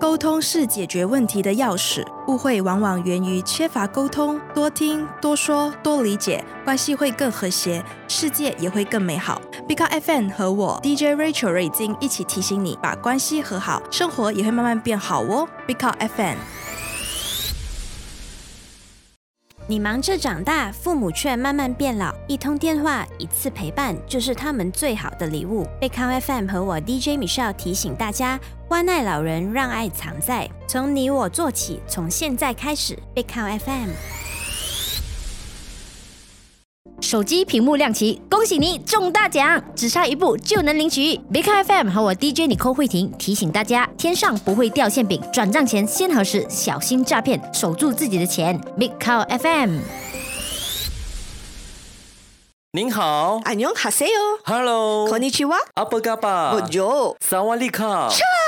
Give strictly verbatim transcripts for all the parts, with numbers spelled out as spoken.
沟通是解决问题的钥匙，误会往往源于缺乏沟通，多听、多说、多理解，关系会更和谐，世界也会更美好。Big Car F M 和我 D J Rachel 瑞金一起提醒你，把关系和好，生活也会慢慢变好哦。Big Car F M。 你忙着长大，父母却慢慢变老，一通电话，一次陪伴，就是他们最好的礼物。Big Car F M 和我 D J Michelle 提醒大家，关爱老人，让爱藏在，从你我做起，从现在开始。Big Car F M。 手机屏幕亮起，恭喜你中大奖，只差一步就能领取。Big Car F M 和我 D J Nicole 慧婷提醒大家，天上不会掉馅饼，转账前先核实，小心诈骗，守住自己的钱。Big Car F M。 您好， 安妞哈塞哟 ，Hello， こんにちは， 阿布嘎巴， Bonjour， 萨瓦利卡，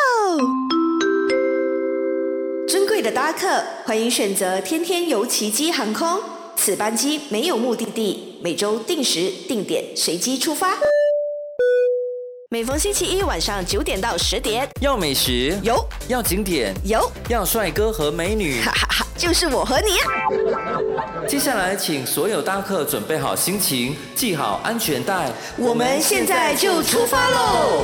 尊贵的搭客，欢迎选择天天游奇迹航空。此班机没有目的地，每周定时定点随机出发。每逢星期一晚上九点到十点， 要美食有， 要景点有， 要帅哥和美女， 哈哈哈，就是我和你啊！接下来，请所有搭客准备好心情，系好安全带， 我们现在就出发喽！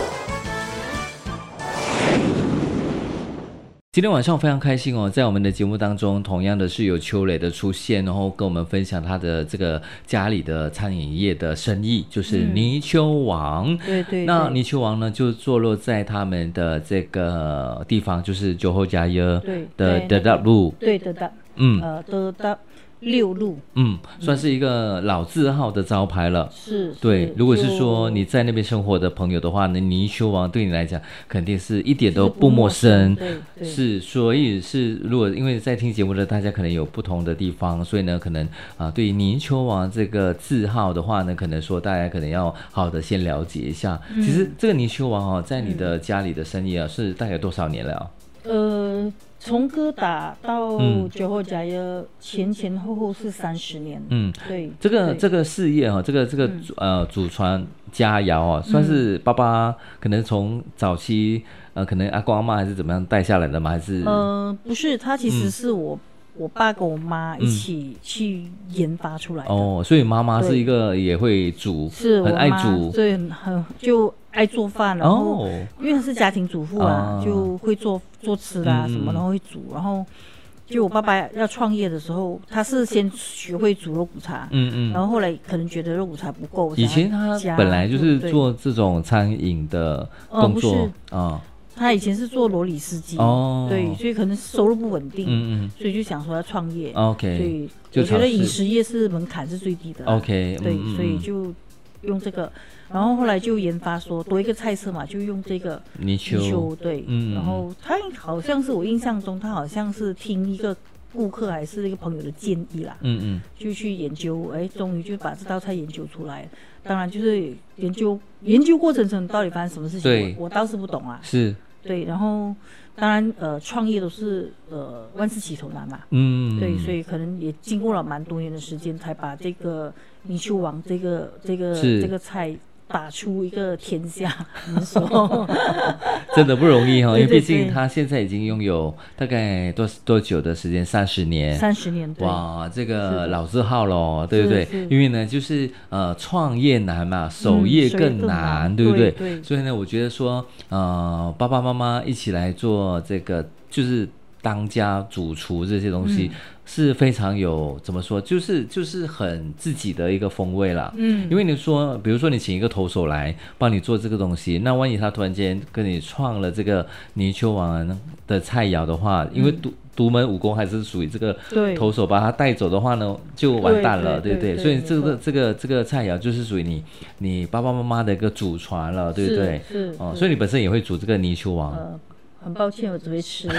今天晚上非常开心哦，在我们的节目当中，同样的是有邱磊的出现，然后跟我们分享他的这个家里的餐饮业的生意，就是泥鳅王。嗯、 对, 对对。 那泥鳅王呢，就坐落在他们的这个地方，就是酒后加耶的德达路。 对的的， 嗯， 呃，德达六路， 嗯，算是一个老字号的招牌了。 是， 对。如果是说你在那边生活的朋友的话呢，泥鳅王对你来讲肯定是一点都不陌生。 对对。 是，所以是如果因为在听节目的大家可能有不同的地方，所以呢，可能啊、呃，对于泥鳅王这个字号的话呢，可能说大家可能要好的先了解一下。嗯、其实这个泥鳅王哦，在你的家里的生意啊，是大概多少年了、啊？ 呃。从哥打到酒后加耶，前前后后是三十年。嗯，对， 这个这个事业哈、哦，这个这个、嗯、呃祖传佳肴啊，算是爸爸可能从早期呃可能阿公阿嬷还是怎么样带下来的吗？还是呃不是，他其实是我。嗯我爸跟我妈一起去研发出来的、嗯、 哦，所以妈妈是一个也会煮， 是很爱煮， 对，很就爱做饭，然后、哦、因为她是家庭主妇啊，哦、就会做做吃的啊、嗯、什么，然后会煮，然后就我爸爸要创业的时候，他是先学会煮肉骨茶，嗯嗯，然后后来可能觉得肉骨茶不够， 以前他本来就是做这种餐饮的工作啊。哦他以前是做罗里司机，哦，对，所以可能收入不稳定，嗯嗯，所以就想说要创业 ，OK， 所以我觉得饮食业是门槛是最低的 ，OK， 对， 嗯、 所以就用这个，然后后来就研发说多一个菜色嘛，就用这个泥鳅， 对，嗯，然后他好像是我印象中，他好像是听一个顾客还是一个朋友的建议啦，嗯嗯，就去研究，哎，终于就把这道菜研究出来。当然就是研究研究过程中到底发生什么事情，我我倒是不懂啊， 是。 对，然后当然呃，创业都是呃万事起头难嘛，嗯，对，所以可能也经过了蛮多年的时间，才把这个泥鳅王这个这个这个菜打出一个天下，你说真的不容易哈、哦，因为毕竟他现在已经拥有大概多多久的时间，三十年， 三十年， 哇，这个老字号咯，对不对？因为呢，就是呃创业难嘛，守业更难，嗯、对不对？ 对， 所以呢，我觉得说呃爸爸妈妈一起来做这个，就是当家主厨这些东西。嗯，是非常有怎么说，就是就是很自己的一个风味啦。嗯，因为你说，比如说你请一个投手来帮你做这个东西，那万一他突然间跟你创了这个泥鳅王的菜肴的话，因为独、嗯、独门武功还是属于这个投手把他带走的话呢，就完蛋了，对不 对, 对, 对, 对, 对？所以这个这个这个菜肴就是属于你你爸爸妈妈的一个祖传了，对不对？ 是, 是哦，所以你本身也会煮这个泥鳅王。 呃，很抱歉，我只会吃。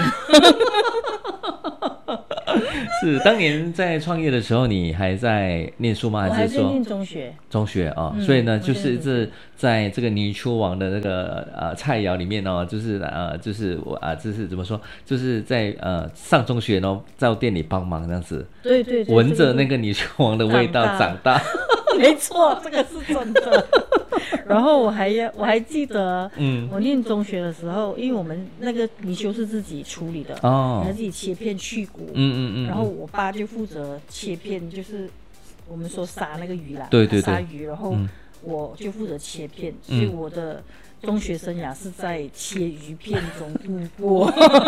是当年在创业的时候，你还在念书吗？还是说？ 我还在念中学。 中学啊、哦嗯，所以呢，就是这在这个泥鳅王的那个呃菜肴里面呢，就是呃就是我啊，就是怎么说，就是在呃上中学呢，到店里帮忙这样子。 对对对。 闻着那个泥鳅王的味道长大。 没错，这个是真的。 然后我还要我还记得，嗯，我念中学的时候，因为我们那个泥鳅是自己处理的，哦，还自己切片去骨，嗯嗯嗯，然后我爸就负责切片，就是我们说杀那个鱼啦， 对对对， 杀鱼，然后我就负责切片，嗯、所以我的中学生涯是在切鱼片中度过，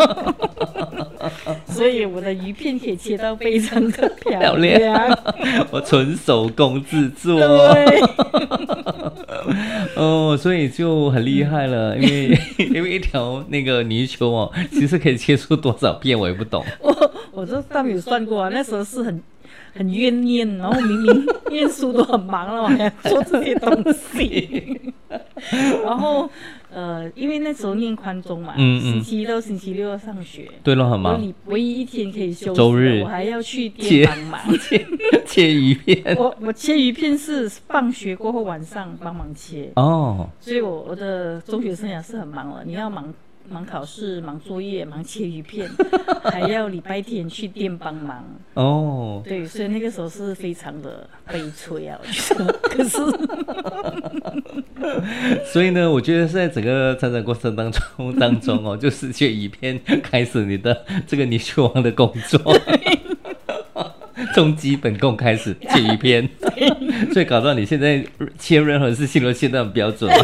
所以我的鱼片可以切到非常的漂亮， 我纯手工制作， 对， 哦，所以就很厉害了，因为因为一条那个泥鳅哦，其实可以切出多少片，我也不懂。 我我这倒没有算过啊，那时候是很。很怨念，然后明明念书都很忙了，我还要做这些东西。然后呃，因为那时候念宽中嘛，嗯嗯星期一到星期六要上学， 对了，很忙。 我唯一一天可以休息， 周日我还要去店帮忙切切鱼片。 我我切鱼片是放学过后晚上帮忙切哦，所以我我的中学生涯是很忙了，你要忙。忙考试，忙作业，忙切鱼片，还要礼拜天去店帮忙。哦，对，所以那个时候是非常的悲催啊，我觉得。可是， 所以呢，我觉得在整个成长过程当中当中哦，就是切鱼片开始你的这个泥鳅王的工作。从基本功开始切鱼片，所以搞到你现在切任何事情都切得很标准。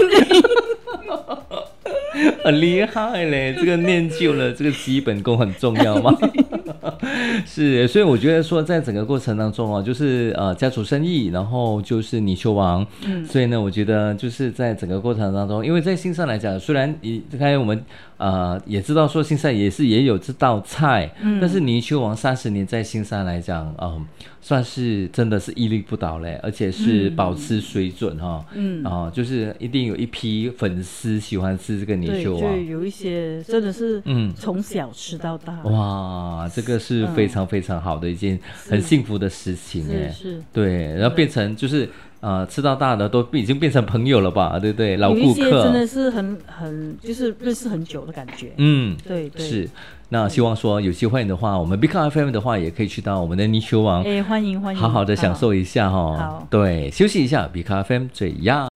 很厉害嘞，这个念旧了，这个基本功很重要嘛。是，所以我觉得说，在整个过程当中啊，就是呃家族生意，然后就是泥鳅王，嗯，所以呢，我觉得就是在整个过程当中，因为在新山来讲，虽然你刚才我们呃也知道说新山也是也有这道菜，嗯，但是泥鳅王三十年在新山来讲，嗯、呃，算是真的是屹立不倒嘞，而且是保持水准哈，嗯，啊、呃，就是一定有一批粉丝喜欢吃这个泥鳅王， 对，有一些真的是嗯从小吃到大， 哇，这个是非常非常好的一件很幸福的事情哎， 是， 对，然后变成就是呃吃到大的都已经变成朋友了吧，对不对？老顾客，有一些真的是很很就是认识很久的感觉，嗯，对对是。那希望说有机会的话，我们 Big F M 的话也可以去到我们的泥鳅王， 哎，欢迎欢迎， 好好的享受一下哈。 好， 对，休息一下 ，Big F M 最呀。